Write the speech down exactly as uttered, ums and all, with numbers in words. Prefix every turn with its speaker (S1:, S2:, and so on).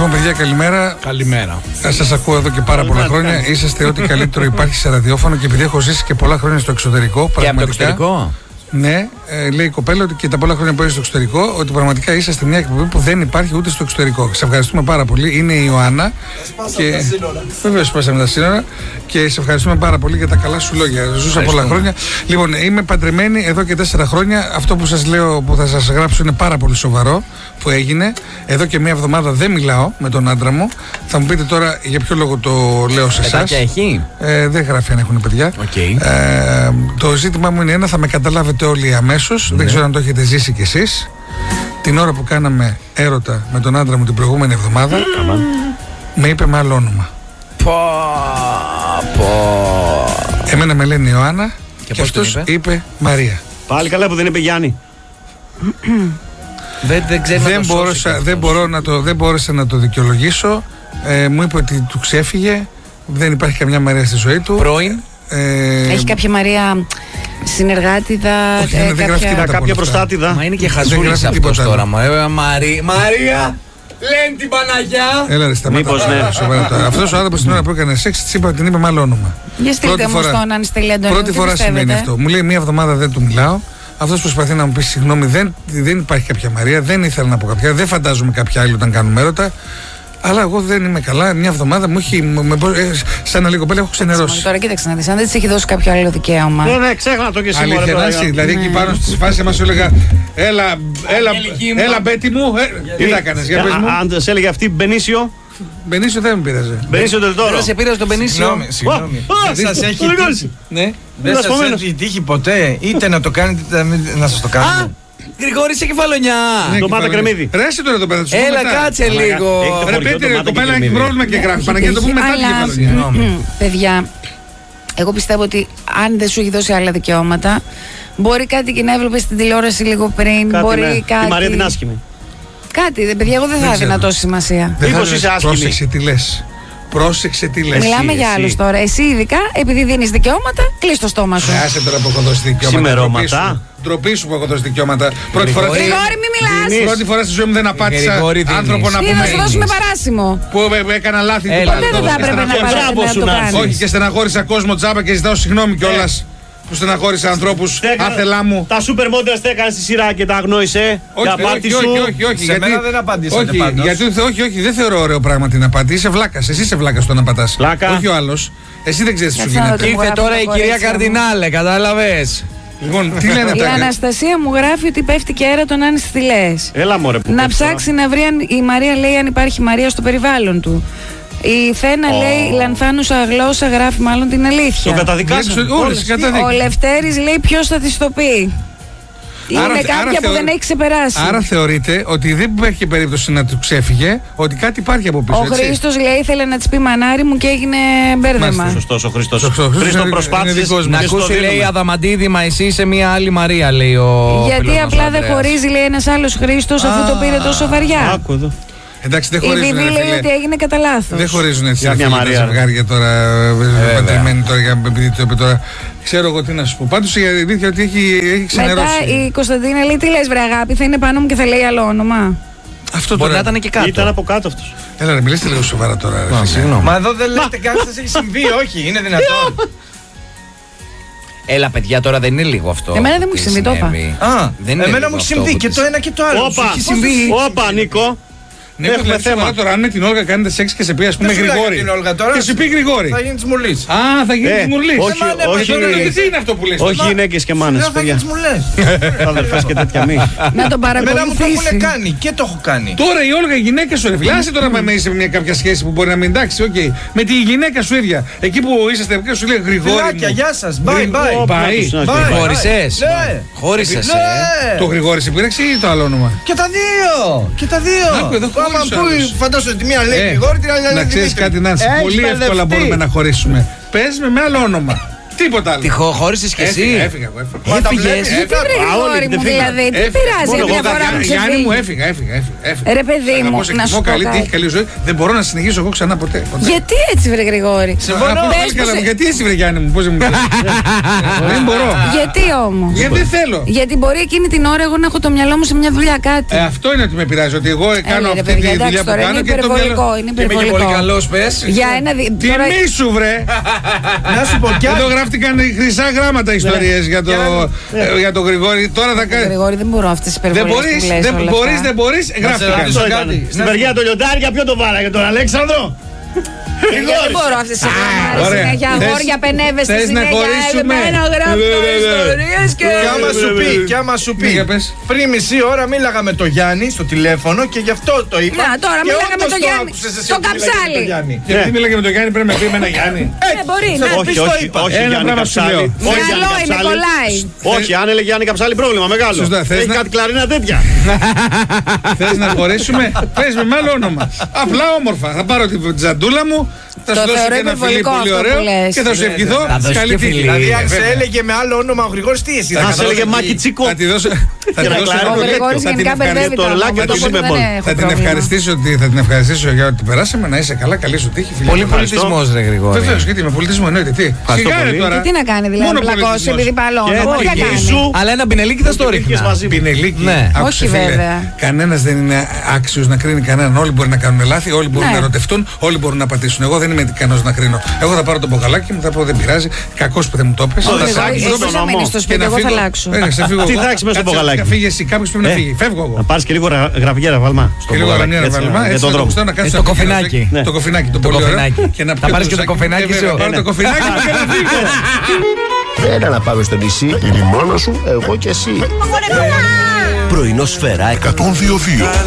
S1: Λοιπόν, παιδιά, καλημέρα.
S2: Καλημέρα.
S1: Σας ακούω εδώ και πάρα πολλά χρόνια. Είσαστε ό,τι καλύτερο υπάρχει σε ραδιόφωνο και επειδή έχω ζήσει και πολλά χρόνια στο εξωτερικό.
S2: Και από το εξωτερικό.
S1: Ναι, ε, λέει η κοπέλα ότι και τα πολλά χρόνια που είσαι στο εξωτερικό, ότι πραγματικά είσαστε μια εκπομπή που δεν υπάρχει ούτε στο εξωτερικό. Σε ευχαριστούμε πάρα πολύ. Είναι η Ιωάννα. Και... Βεβαίως, σπάσαμε τα σύνορα. Και σε ευχαριστούμε πάρα πολύ για τα καλά σου λόγια. Ζούσα πολλά χρόνια. Λοιπόν, είμαι παντρεμένη εδώ και τέσσερα χρόνια. Αυτό που σας λέω, που θα σας γράψω, είναι πάρα πολύ σοβαρό που έγινε. Εδώ και μία εβδομάδα δεν μιλάω με τον άντρα μου. Θα μου πείτε τώρα για ποιο λόγο το λέω σε εσάς.
S2: Έχει.
S1: Ε, δεν γράφει αν έχουν παιδιά.
S2: Okay.
S1: Ε, το ζήτημά μου είναι ένα, θα με καταλάβετε όλοι αμέσως. Ναι. Δεν ξέρω αν το έχετε ζήσει κι εσείς. Την ώρα που κάναμε έρωτα με τον άντρα μου την προηγούμενη εβδομάδα, mm. με είπε με άλλο όνομα.
S2: Πω, πω.
S1: Εμένα με λένε Ιωάννα και,
S2: και
S1: αυτός είπε? είπε Μαρία.
S3: Πάλι καλά που δεν είπε Γιάννη.
S2: δεν, δεν, ξέρω
S1: δεν, να μπόρεσα, δεν, μπορώ να το, δεν μπόρεσα να το δικαιολογήσω. Ε, μου είπε ότι του ξέφυγε. Δεν υπάρχει καμιά Μαρία στη ζωή του.
S2: Πρώην.
S4: Ε, Έχει κάποια Μαρία συνεργάτηδα,
S1: όχι, ε,
S3: δεν
S1: κάποια,
S3: κάποια, κάποια προστάτηδα.
S2: Μα είναι και χαζούλης αυτός τώρα. Μα, ε, Μαρία, Μαρία, λένε την Παναγιά.
S1: Έλα ρε, σταμάτα.
S3: Μήπως ναι.
S1: Αυτός ο άνθρωπος την ώρα που έκανε σεξ της είπα, την είπε με άλλο όνομα.
S4: Για στείλτε μου στον αν στείλει Αντώνη.
S1: Πρώτη φορά σημαίνει αυτό. Μου λέει μία εβδομάδα δεν του μιλάω. Αυτός προσπαθεί να μου πει συγγνώμη, δεν, δεν υπάρχει κάποια Μαρία, δεν ήθελα να πω κάποια, δεν φαντάζομαι κάποια άλλη όταν κάνουμε έρωτα. Αλλά εγώ δεν είμαι καλά. Μια εβδομάδα μου έχει. Με, με, ε, σαν άλλη κοπέλα έχω ξενερώσει.
S4: Τώρα κοίταξε να δεις, αν δεν της έχει δώσει κάποιο άλλο δικαίωμα.
S3: Ναι, ναι, ξέχνα το και εσύ.
S1: Αλήθεια, δηλαδή εκεί πάνω στη φάση μα έλεγα, έλα, έλα, έλα, Μπέτη μου. Τι θα έκανε, για πες μου.
S3: Αν σε έλεγε αυτή Μπενίσιο.
S1: Μπενίσιο δεν με πείραζε.
S3: Μπενίσιο δεν τώρα.
S2: Δεν σε πήρε τον Μπενίσιο.
S5: Συγγνώμη. Δεν σας έχει τύχει. Δεν σας έχει τύχει ποτέ είτε να το κάνετε είτε να σας το κάνετε.
S2: Γρηγόρη σε κεφαλονιά.
S3: Ναι, ντομάτα κρεμμύδι.
S1: Ρέσει τώρα το παιδί.
S2: Έλα, κάτσε λίγο.
S1: Ρε Πέτρε, το κοπέλα έχει πρόβλημα και γράφει. Παναγία, το πούμε μετά την κεφαλονιά.
S4: Παιδιά, εγώ πιστεύω ότι αν δεν σου έχει δώσει άλλα δικαιώματα, μπορεί κάτι και να έβλεπε στην τηλεόραση λίγο πριν. Μπορεί κάτι.
S3: Τη Μαρία την άσχημη.
S4: Κάτι, παιδιά, εγώ δεν θα έδινα τόση σημασία.
S3: Μήπως είσαι άσχημη.
S1: Πρόσεξε τι λες. Πρόσεξε τι λες.
S4: Μιλάμε για άλλους τώρα. Εσύ ειδικά, επειδή δίνεις δικαιώματα, κλείς το στόμα σου.
S1: Άσε τώρα που έχω δώσει δικαιώματα.
S3: Σημερώματα.
S1: Ντροπή σου που έχω δώσει δικαιώματα. Πρώτη φορά.
S4: Γρηγόρη, μη μιλάς.
S1: Πρώτη φορά στη ζωή μου δεν απάτησα άνθρωπο να πούμε.
S4: Να σου δώσουμε παράσημο.
S1: Που έκανα λάθη.
S4: Ποτέ δεν θα έπρεπε να πάρει.
S1: Όχι, και στεναχώρησα κόσμο τζάμπα και ζητάω συγγνώμη κιόλας. Που στεναχώρησα ανθρώπους άθελά μου.
S3: Τα super models τα έκανε στη σειρά και τα αγνόησε.
S1: Όχι, όχι, όχι, όχι, όχι.
S5: Σε μένα δεν απαντήσατε πάντως.
S1: Όχι, όχι, δεν θεωρώ ωραίο πράγμα την απάτη. Είσαι βλάκας. Εσύ είσαι βλάκας το να πατάς. Όχι ο άλλος. Εσύ δεν ξέρεις τι σου γίνεται.
S2: Ήρθε τώρα η κυρία Καρδινάλε, κατάλαβες.
S1: Λοιπόν, τι λένε
S4: η
S1: τα...
S4: Αναστασία μου γράφει ότι πέφτει και έρωτον αν στις θηλαίες.
S3: Έλα μωρέ που
S4: να ψάξει να βρει αν η Μαρία λέει αν υπάρχει Μαρία στο περιβάλλον του. Η Θένα oh. λέει λανθάνουσα γλώσσα, γράφει μάλλον την αλήθεια.
S3: Το καταδικάζει.
S4: Ο Λευτέρης λέει ποιος θα της το πει. Είναι άρα, κάποια άρα που θεω... δεν έχει ξεπεράσει.
S1: Άρα θεωρείτε ότι δεν υπάρχει περίπτωση να του ξέφυγε, ότι κάτι υπάρχει από πίσω.
S4: Ο Χρήστος λέει ήθελε να της πει μανάρι μου και έγινε μπέρδεμα.
S3: Σωστός ο Χρήστος. Χρήστο προσπάθησες
S2: να ακούσει λέει Αδαμαντίδη, μα εσύ είσαι μια άλλη Μαρία λέει ο.
S4: Γιατί απλά δεν χωρίζει λέει ένας άλλος Χρήστος αφού το πήρε τόσο βαριά.
S3: Άκου εδώ.
S1: Εντάξει, δεν χωρίζουν.
S4: Η Βιβί λέει ότι έγινε κατά λάθος.
S1: Δεν χωρίζουν έτσι τα ζευγάρια τώρα, παντρεμένοι τώρα, επειδή το είπε τώρα. Ξέρω εγώ τι να σου πω. Πάντως η αλήθεια ότι έχει, έχει ξενερώσει.
S4: Μετά η Κωνσταντίνα λέει τι λες βρε αγάπη, θα είναι πάνω μου και θα λέει άλλο όνομα.
S1: Αυτό
S2: μπορεί
S1: τώρα
S2: να ήταν και κάτω.
S3: Ήταν από κάτω αυτός.
S1: Έλα ρε, μιλήστε λίγο σοβαρά τώρα.
S5: Μα εδώ δεν λέτε κάτι σας έχει συμβεί, όχι, είναι δυνατόν.
S2: Έλα, παιδιά, τώρα δεν είναι λίγο αυτό.
S4: Εμένα δεν μου έχει συμβεί, το είπα.
S5: Α, εμένα μου έχει συμβεί και το ένα και το άλλο.
S3: Όπα, Νίκο.
S1: Ναι, έχουμε θέμα. Τώρα, αν με την Όλγα κάνετε σεξ και σε πει, ας πούμε, Γρηγόρη. Και σου πει Γρηγόρη.
S5: Θα γίνει τη Μουρλής.
S1: Α, θα γίνει τη Μουρλής.
S3: Όχι,
S1: τι είναι αυτό που λες.
S3: Όχι γυναίκες και μάνες.
S5: Θα γίνει τη Μουρλής.
S3: Αδερφές και τέτοια μη.
S4: Να τον παρακολουθήσει.
S5: Εμένα μου το έχουν κάνει και το έχω κάνει.
S1: Τώρα η Όλγα, η γυναίκα σου, ρε φιλάσαι τώρα με είσαι μια κάποια σχέση που μπορεί να μην εντάξει, οκ. Με τη γυναίκα σου ίδια. Εκεί που είσαστε, και σου λέει Γρηγόρη.
S5: Φιλάκια, γεια σας. Bye, bye.
S2: Χώρισες. Χώρισες.
S1: Το Γρηγόρη σε πήραξε ή το άλλο όνομα.
S5: Και τα δύο. Και τα δύο. Φαντάζομαι τη μία λέει Γρηγόρη, την άλλη λέει
S1: να ξέρεις κάτι, Νάνση, πολύ εύκολα μπορούμε να χωρίσουμε. Πες με με άλλο όνομα. Τίποτα άλλο.
S2: Τη χώρισες κι εσύ.
S1: Έφυγα, έφυγα.
S2: Έφυγες.
S4: Γιατί βρε Γρηγόρη μου, δηλαδή, τι πειράζει μια φορά που
S1: Γιάννη μου,
S4: ξεφύγει.
S1: έφυγα, έφυγα. έφυγα.
S4: Ρε παιδί μου, να σου πω
S1: καλή τύχη,
S4: κάτι.
S1: καλή ζωή. Δεν μπορώ να συνεχίσω εγώ ξανά ποτέ.
S4: Γιατί έτσι βρε Γρηγόρη.
S1: Γιατί έτσι βρε Γιάννη μου, πώς δεν μου πεις. Δεν μπορώ.
S4: Γιατί όμως.
S1: Γιατί δεν θέλω.
S4: Γιατί μπορεί εκείνη την ώρα εγώ να έχω το μυαλό μου σε μια δουλειά κάτι.
S1: Ε, αυτό είναι ότι με πειράζει, ότι εγώ κάνω
S4: Έλα, ρε,
S1: αυτή
S4: παιδιά,
S1: τη
S4: εντάξει,
S1: δουλειά που
S4: τώρα
S1: κάνω
S4: είναι
S1: και το
S4: υπερβολικό,
S1: μυαλό.
S4: είναι
S2: Είμαι και
S4: υπερβολικό.
S2: πολύ καλός, πες.
S4: Για ένα δι... τώρα-
S1: Τιμή σου βρε.
S5: Να σου πω κι
S1: Εδώ
S5: άλλο.
S1: γράφτηκαν χρυσά γράμματα ιστορίες για το- ε, για τον Γρηγόρη. Τώρα θα κάνει.
S4: Γρηγόρη, δεν μπορώ αυτές τις
S1: Δεν
S4: υπερβολές
S1: μπορείς,
S4: που λες
S1: δεν
S4: όλα
S1: μπορείς,
S4: αυτά.
S1: δεν μπορείς. Γράφτηκαν.
S5: ρωτήσω
S3: Αυτό
S5: κάτι.
S3: ήταν. Στην παιδιά το λιοντάρια, ποιο το βάλαγε τον Αλέξανδρο.
S4: Παιδιά, δεν μπορώ αυτές τις υπερβολές.
S1: ωραία.
S4: Συνέχεια
S1: Θες-
S4: αγόρια πενεύεστε
S1: θες να
S4: συνέχεια.
S1: χωρίσουμε?
S4: Εμένα γράφω
S1: Ναι, ναι, ναι.
S4: ιστορίες και...
S5: Κι άμα σου πει, κι άμα σου
S1: Ναι, για
S5: πει.
S1: πες.
S5: Πριν μισή ώρα μίλαγα με το Γιάννη στο τηλέφωνο και γι' αυτό το είπα.
S4: Να, τώρα
S5: Και
S4: μίλαγα με
S5: όντως
S4: το Γιάννη.
S5: άκουσες εσύ
S4: Στο
S5: ότι μίλαγε με
S4: καψάλι.
S5: το Γιάννη.
S1: Γιατί μίλαγε με τον Γιάννη, πρέπει να πει με ένα Γιάννη.
S4: Ε, μπορεί να.
S5: σε-
S3: Όχι,
S5: Πες το
S3: όχι,
S5: είπα.
S3: όχι,
S1: Ένα
S3: Γιάννη
S1: πράγμα σου
S3: Καψάλη.
S1: λέω.
S3: Όχι, Γιάννη
S4: Μυαλό είναι,
S3: Καψάλη.
S4: κολλάει.
S3: Όχι, αν έλεγε Γιάννη Καψάλη, πρόβλημα μεγάλο.
S1: Σωστά, θες
S3: Έχει
S1: να-
S3: κάτι κλαρίνα τέτοια.
S1: Θες να χωρίσουμε, πες με με άλλο όνομα. Απλά όμορφα. Θα πάρω την τζαντούλα μου, θα
S4: Το
S1: σου δώσω
S4: θεωρώ
S1: και ένα φιλί
S4: υπερβολικό
S1: πολύ
S4: αυτό
S1: ωραίο
S4: που λες.
S1: και θα σου ευχηθώ
S2: Θα δώσεις
S1: καλή
S2: και
S1: τύχη.
S2: φιλί.
S5: Δηλαδή, αν σε
S1: βέβαια.
S5: έλεγε με άλλο όνομα ο Γρηγόρης, τι εσύ θα
S3: Αν σε
S5: καταλάβεις
S3: έλεγε
S5: τι-
S3: Μάκη Τσίκο.
S1: Θα τη δώσω. Θα
S3: Και
S1: τη
S3: να
S1: δώσω
S3: κλαρώ
S1: ένα
S4: Ο
S3: το
S4: Γρηγόρης
S1: θα την
S4: γενικά
S1: ευχαριστήσω.
S4: μπερδεύει
S3: το
S4: τα
S3: ρολάκι
S4: ονόματα,
S3: του
S4: οπότε
S3: Σίμεμπολ.
S4: δεν έχω
S1: Θα την
S4: πρόβλημα.
S1: ευχαριστήσω ότι θα την ευχαριστήσω για ό,τι περάσαμε. Να είσαι καλά, καλή σου τύχη. φιλιά.
S2: Πολύ
S3: Ευχαριστώ.
S2: πολιτισμός, ρε Γρηγόρη.
S1: Βεβαίω, γιατί με πολιτισμό εννοείται. Τι.
S3: Ευχαριστώ
S1: Σιγάρε
S3: πολύ.
S1: τώρα.
S4: Και τι να κάνει δηλαδή,
S1: Μόνο
S4: να πλακώσει
S1: πολιτισμός.
S4: επειδή παλώνω.
S3: Και
S4: Τι να
S3: εκεί
S4: κάνει.
S3: σου.
S2: Αλλά ένα πινελίκι θα στο
S3: Πήγες
S2: ρίχνα.
S3: μαζί μου.
S1: Πινελίκι.
S2: Ναι.
S1: Άκουσε,
S4: Όχι,
S1: φίλε.
S4: βέβαια.
S1: Κανένας δεν είναι άξιος να κρίνει κανέναν. Όλοι μπορεί να κάνουν λάθη, όλοι μπορούν
S4: Ναι.
S1: να ερωτευτούν, όλοι μπορούν να πατήσουν. Εγώ δεν είμαι ικανός να κρίνω. Εγώ θα πάρω το μποκαλάκι μου, θα πω δεν πειράζει. Κακός που δεν μου το πες.
S3: Ο
S1: Θα
S3: Γρηγόρης,
S1: σ' άξιζε,
S3: εσύ
S1: το
S4: Εσύ
S1: πες.
S4: να μείνεις στο
S1: Και
S4: σπίτι,
S1: να
S4: εγώ θα
S1: φύγω.
S4: αλλάξω.
S1: Ε, σε φύγω
S3: Τι
S1: εγώ.
S3: θα έχεις μέσα στο
S1: Κάτσε,
S3: μποκαλάκι?
S1: Φύγε εσύ, κάποιος πρέπει να
S3: Ε.
S1: φύγει. Φεύγω εγώ.
S3: Να πάρεις και λίγο γρα- γραφικέρα βαλμά. στο
S1: Και λίγο
S3: μποκαλάκι,
S1: γραμμιά
S3: έτσι,
S1: βάλμα,
S3: για
S1: έτσι
S3: τον
S1: θα το
S3: δρόμο.
S1: γουστάρω να κάτσεις
S2: Ε,
S1: να
S2: το
S1: φύγει,
S2: κοφινάκι.
S1: να- Το κοφινάκι, το
S2: Το
S1: πολύ ωραίο.
S2: κοφινάκι.
S1: Και να
S2: Θα
S1: πιω
S2: πάρεις και το
S1: ζάκι.
S2: κοφινάκι
S1: Ε, βέβαια,
S2: σου.
S1: πάρω
S3: Ναι,
S1: το
S3: ναι.
S1: κοφινάκι μου και να φύγω.
S6: Έλα να πάμε στον νησί. Είναι η μάνα σου, εγώ και εσύ.
S7: Πρωινό σφαίρα εκατόν δύο δύο.